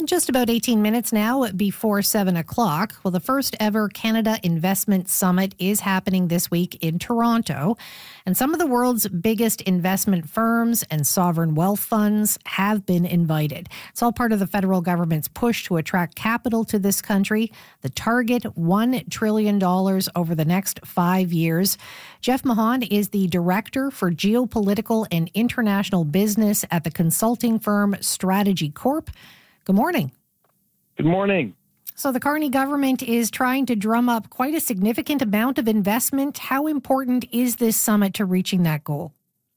Just about 18 minutes now before 7 o'clock. Well, the first ever Canada Investment Summit is happening this week in Toronto. And some of the world's biggest investment firms and sovereign wealth funds have been invited. It's all part of the federal government's push to attract capital to this country. The target, $1 trillion over the next 5 years. Jeff Mahon is the Director for Geopolitical and International Business at the consulting firm Strategy Corp. Good morning. Good morning. So the Carney government is trying to drum up quite a significant amount of investment. How important is this summit to reaching that goal?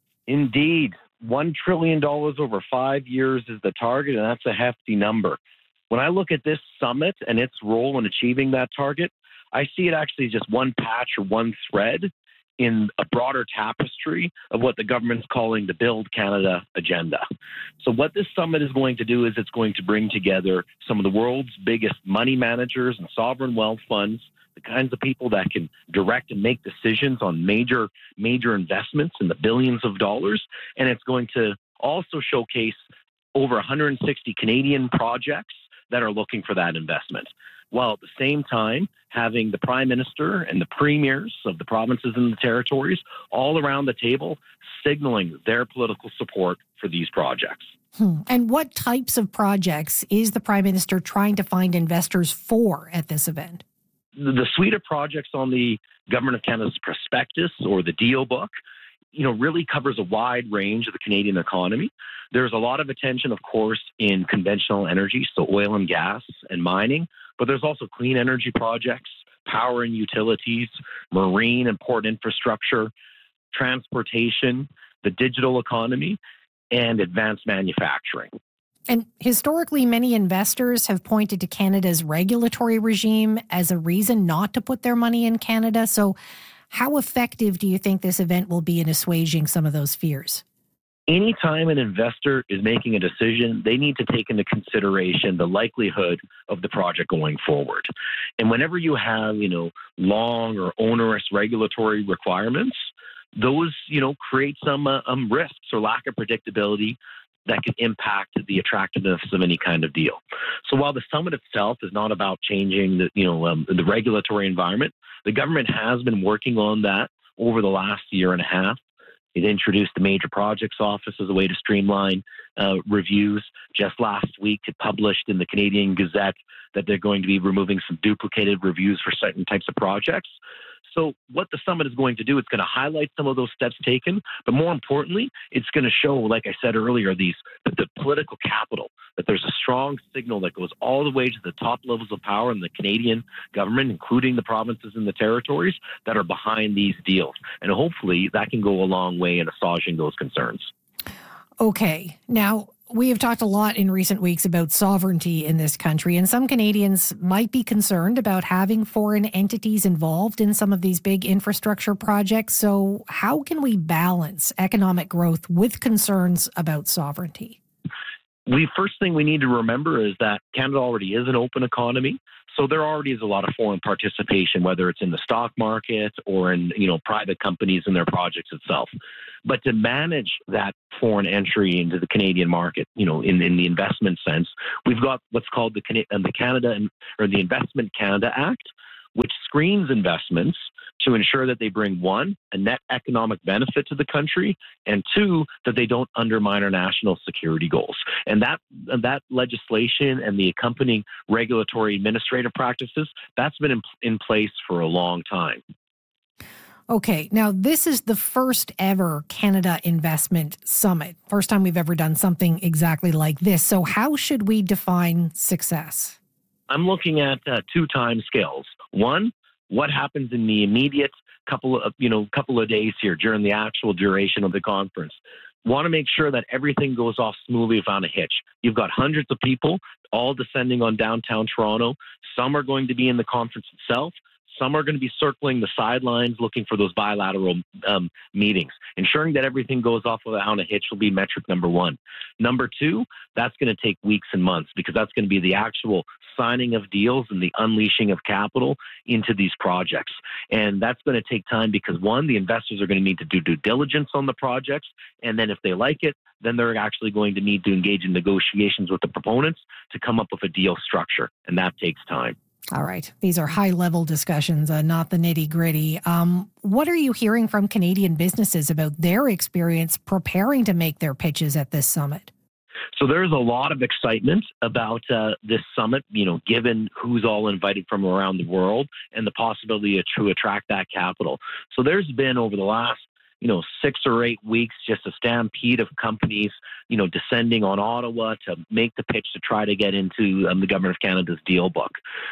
Indeed. $1 trillion over 5 years is the target, and that's a hefty number. When I look at this summit and its role in achieving that target, I see it actually just one patch or one thread in a broader tapestry of what the government's calling the Build Canada agenda. So what this summit is going to do is it's going to bring together some of the world's biggest money managers and sovereign wealth funds, the kinds of people that can direct and make decisions on major investments in the billions of dollars. And it's going to also showcase over 160 Canadian projects that are looking for that investment, while at the same time having the Prime Minister and the premiers of the provinces and the territories all around the table signaling their political support for these projects. And what types of projects is the Prime Minister trying to find investors for at this event? The suite of projects on the Government of Canada's prospectus or the deal book, really covers a wide range of the Canadian economy. There's a lot of attention, of course, in conventional energy, so oil and gas and mining, but there's also clean energy projects, power and utilities, marine and port infrastructure, transportation, the digital economy, and advanced manufacturing. And historically, many investors have pointed to Canada's regulatory regime as a reason not to put their money in Canada. So how effective do you think this event will be in assuaging some of those fears? Anytime an investor is making a decision, they need to take into consideration the likelihood of the project going forward. And whenever you have, long or onerous regulatory requirements, those, create some risks or lack of predictability that can impact the attractiveness of any kind of deal. So while the summit itself is not about changing the regulatory environment, the government has been working on that over the last year and a half. It introduced the Major Projects Office as a way to streamline reviews. Just last week, it published in the Canadian Gazette that they're going to be removing some duplicated reviews for certain types of projects. So what the summit is going to do, it's going to highlight some of those steps taken, but more importantly, it's going to show, like I said earlier, the political capital, that there's a strong signal that goes all the way to the top levels of power in the Canadian government, including the provinces and the territories, that are behind these deals. And hopefully that can go a long way in assuaging those concerns. Okay. Now, we have talked a lot in recent weeks about sovereignty in this country, and some Canadians might be concerned about having foreign entities involved in some of these big infrastructure projects. So how can we balance economic growth with concerns about sovereignty? First thing we need to remember is that Canada already is an open economy. So there already is a lot of foreign participation, whether it's in the stock market or in, private companies and their projects itself. But to manage that foreign entry into the Canadian market, in the investment sense, we've got what's called the Investment Canada Act, which screens investments to ensure that they bring, one, a net economic benefit to the country, and two, that they don't undermine our national security goals. And that legislation and the accompanying regulatory administrative practices, that's been in place for a long time. Okay, now this is the first ever Canada Investment Summit. First time we've ever done something exactly like this. So how should we define success? I'm looking at two time scales. One, what happens in the immediate couple of days here during the actual duration of the conference. Want to make sure that everything goes off smoothly without a hitch. You've got hundreds of people all descending on downtown Toronto. Some are going to be in the conference itself. Some are going to be circling the sidelines looking for those bilateral meetings. Ensuring that everything goes off without a hitch will be metric number one. Number two, that's going to take weeks and months because that's going to be the actual signing of deals and the unleashing of capital into these projects. And that's going to take time because, one, the investors are going to need to do due diligence on the projects. And then if they like it, then they're actually going to need to engage in negotiations with the proponents to come up with a deal structure. And that takes time. All right. These are high-level discussions, not the nitty-gritty. What are you hearing from Canadian businesses about their experience preparing to make their pitches at this summit? So there's a lot of excitement about this summit, given who's all invited from around the world and the possibility to attract that capital. So there's been over the last 6 or 8 weeks, just a stampede of companies, descending on Ottawa to make the pitch to try to get into the Government of Canada's deal book.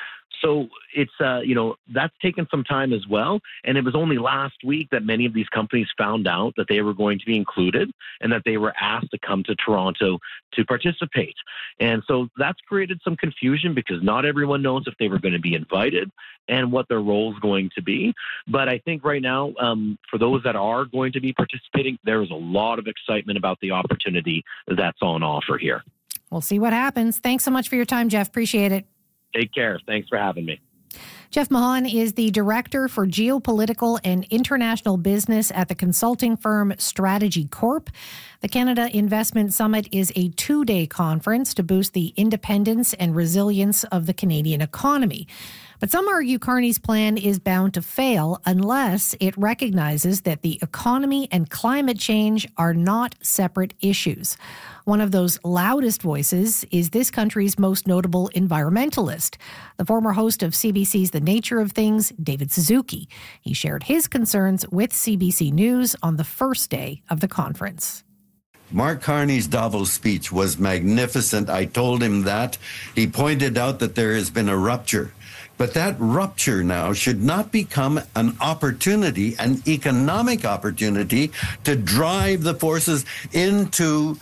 So it's, that's taken some time as well. And it was only last week that many of these companies found out that they were going to be included and that they were asked to come to Toronto to participate. And so that's created some confusion because not everyone knows if they were going to be invited and what their role is going to be. But I think right now, for those that are going to be participating, there is a lot of excitement about the opportunity that's on offer here. We'll see what happens. Thanks so much for your time, Jeff. Appreciate it. Take care. Thanks for having me. Jeff Mahan is the Director for Geopolitical and International Business at the consulting firm Strategy Corp. The Canada Investment Summit is a 2-day conference to boost the independence and resilience of the Canadian economy. But some argue Carney's plan is bound to fail unless it recognizes that the economy and climate change are not separate issues. One of those loudest voices is this country's most notable environmentalist, the former host of CBC's The Nature of Things, David Suzuki. He shared his concerns with CBC News on the first day of the conference. Mark Carney's Davos speech was magnificent. I told him that. He pointed out that there has been a rupture. But that rupture now should not become an opportunity, an economic opportunity to drive the forces into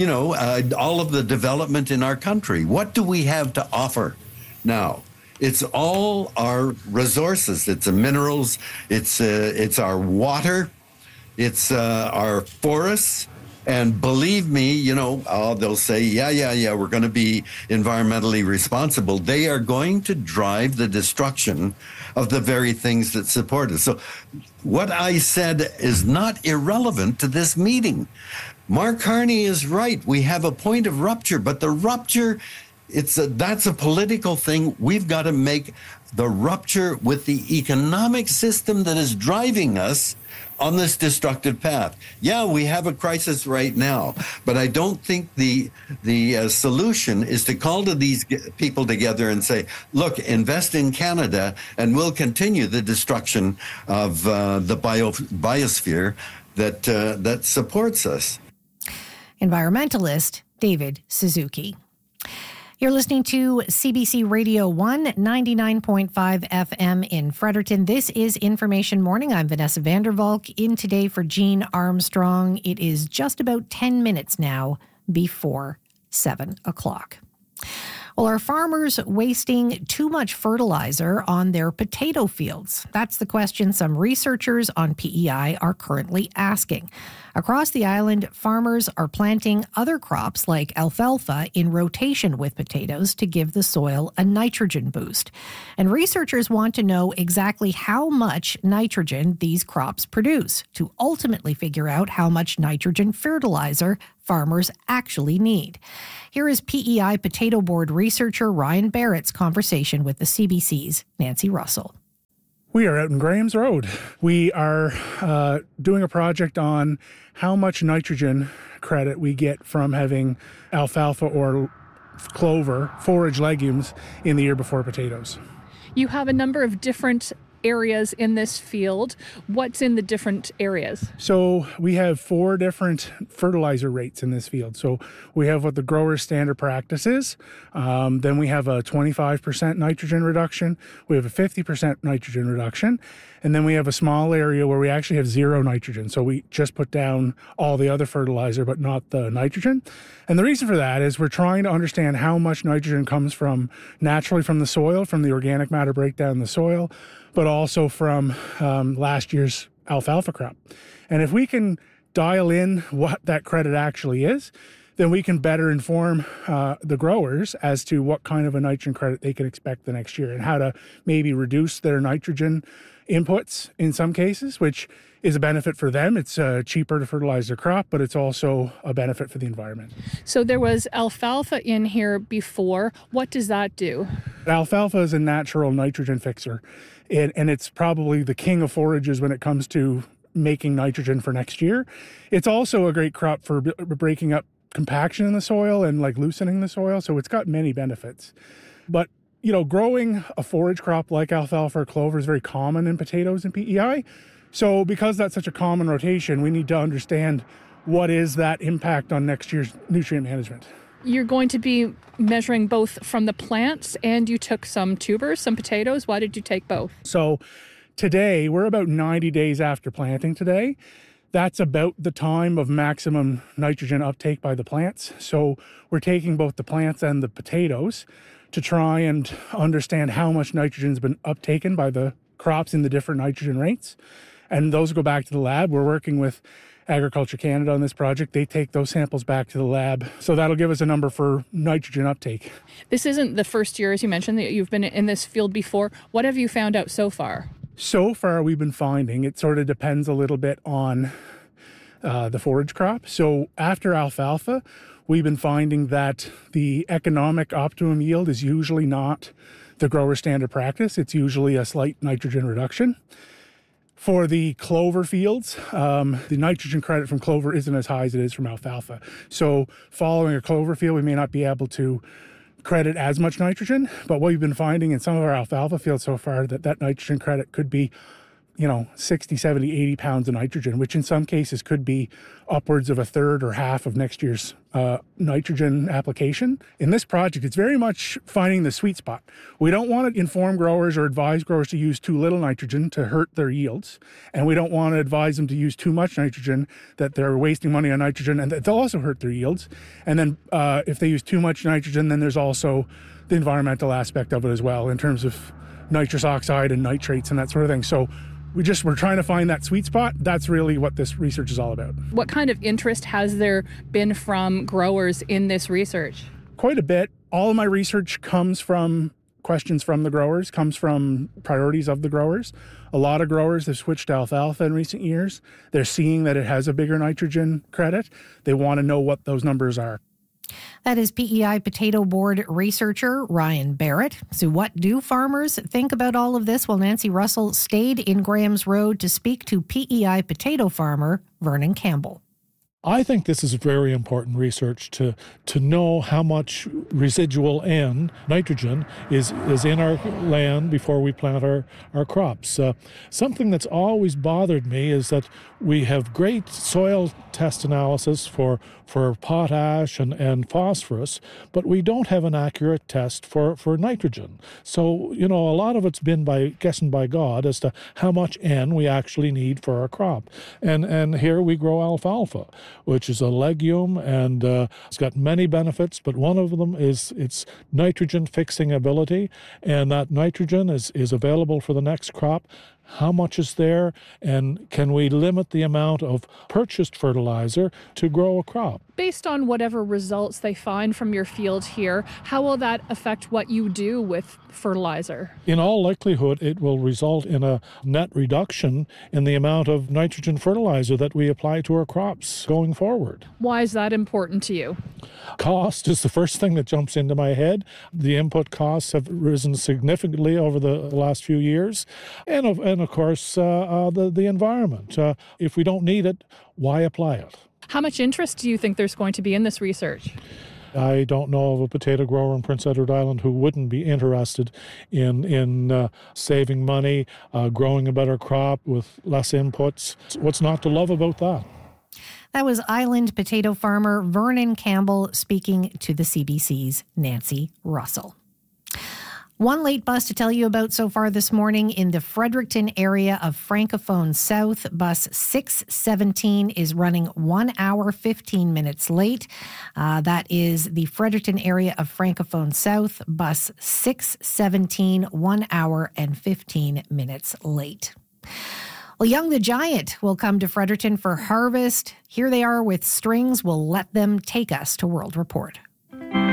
all of the development in our country. What do we have to offer now? It's all our resources. It's the minerals. It's our water. It's our forests. And believe me, they'll say, yeah, we're going to be environmentally responsible. They are going to drive the destruction of the very things that support us. So what I said is not irrelevant to this meeting. Mark Carney is right. We have a point of rupture, but the rupture, that's a political thing. We've got to make the rupture with the economic system that is driving us on this destructive path. Yeah, we have a crisis right now, but I don't think the solution is to call to these people together and say, look, invest in Canada and we'll continue the destruction of the biosphere that supports us. Environmentalist David Suzuki. You're listening to CBC Radio 1, 99.5 FM in Fredericton. This is Information Morning. I'm Vanessa Vandervalk, in today for Jean Armstrong. It is just about 10 minutes now before 7 o'clock. Well, are farmers wasting too much fertilizer on their potato fields? That's the question some researchers on PEI are currently asking. Across the island, farmers are planting other crops like alfalfa in rotation with potatoes to give the soil a nitrogen boost. And researchers want to know exactly how much nitrogen these crops produce to ultimately figure out how much nitrogen fertilizer farmers actually need. Here is PEI Potato Board researcher Ryan Barrett's conversation with the CBC's Nancy Russell. We are out in Graham's Road. We are doing a project on how much nitrogen credit we get from having alfalfa or clover, forage legumes, in the year before potatoes. You have a number of different areas in this field. What's in the different areas? So we have 4 different fertilizer rates in this field. So we have what the grower's standard practice is. Then we have a 25% nitrogen reduction. We have a 50% nitrogen reduction. And then we have a small area where we actually have 0 nitrogen. So we just put down all the other fertilizer, but not the nitrogen. And the reason for that is we're trying to understand how much nitrogen comes from naturally from the soil, from the organic matter breakdown in the soil, but also from last year's alfalfa crop. And if we can dial in what that credit actually is, then we can better inform the growers as to what kind of a nitrogen credit they can expect the next year and how to maybe reduce their nitrogen inputs in some cases, which is a benefit for them. It's cheaper to fertilize their crop, but it's also a benefit for the environment. So there was alfalfa in here before. What does that do? Alfalfa is a natural nitrogen fixer, and it's probably the king of forages when it comes to making nitrogen for next year. It's also a great crop for breaking up compaction in the soil and like loosening the soil, so it's got many benefits. But growing a forage crop like alfalfa or clover is very common in potatoes and PEI. So because that's such a common rotation, we need to understand what is that impact on next year's nutrient management. You're going to be measuring both from the plants, and you took some tubers, some potatoes. Why did you take both? So today, we're about 90 days after planting today. That's about the time of maximum nitrogen uptake by the plants. So we're taking both the plants and the potatoes to try and understand how much nitrogen's been uptaken by the crops in the different nitrogen rates. And those go back to the lab. We're working with Agriculture Canada on this project. They take those samples back to the lab. So that'll give us a number for nitrogen uptake. This isn't the first year, as you mentioned, that you've been in this field before. What have you found out so far? So far, we've been finding, it sort of depends a little bit on the forage crop. So after alfalfa, we've been finding that the economic optimum yield is usually not the grower standard practice. It's usually a slight nitrogen reduction. For the clover fields, the nitrogen credit from clover isn't as high as it is from alfalfa. So following a clover field, we may not be able to credit as much nitrogen, but what we've been finding in some of our alfalfa fields so far, that nitrogen credit could be 60, 70, 80 pounds of nitrogen, which in some cases could be upwards of a third or half of next year's nitrogen application. In this project, it's very much finding the sweet spot. We don't want to inform growers or advise growers to use too little nitrogen to hurt their yields. And we don't want to advise them to use too much nitrogen, that they're wasting money on nitrogen and that they'll also hurt their yields. And then if they use too much nitrogen, then there's also the environmental aspect of it as well in terms of nitrous oxide and nitrates and that sort of thing. So we're trying to find that sweet spot. That's really what this research is all about. What kind of interest has there been from growers in this research? Quite a bit. All of my research comes from questions from the growers, comes from priorities of the growers. A lot of growers have switched to alfalfa in recent years. They're seeing that it has a bigger nitrogen credit. They want to know what those numbers are. That is PEI Potato Board researcher Ryan Barrett. So what do farmers think about all of this? Well, Nancy Russell stayed in Graham's Road to speak to PEI potato farmer Vernon Campbell. I think this is very important research to know how much residual N, nitrogen, is in our land before we plant our crops. Something that's always bothered me is that we have great soil test analysis for potash and phosphorus, but we don't have an accurate test for nitrogen. So, a lot of it's been by guessing by God as to how much N we actually need for our crop. And here we grow alfalfa, which is a legume, and it's got many benefits, but one of them is its nitrogen fixing ability, and that nitrogen is available for the next crop. How much is there, and can we limit the amount of purchased fertilizer to grow a crop? Based on whatever results they find from your field here, how will that affect what you do with fertilizer? In all likelihood, it will result in a net reduction in the amount of nitrogen fertilizer that we apply to our crops going forward. Why is that important to you? Cost is the first thing that jumps into my head. The input costs have risen significantly over the last few years. And of course, the environment. If we don't need it, why apply it? How much interest do you think there's going to be in this research? I don't know of a potato grower in Prince Edward Island who wouldn't be interested in saving money, growing a better crop with less inputs. What's not to love about that? That was island potato farmer Vernon Campbell speaking to the CBC's Nancy Russell. One late bus to tell you about so far this morning in the Fredericton area of Francophone South. Bus 617 is running 1 hour, 15 minutes late. That is the Fredericton area of Francophone South. Bus 617, 1 hour and 15 minutes late. Well, Young the Giant will come to Fredericton for Harvest. Here they are with Strings. We'll let them take us to World Report.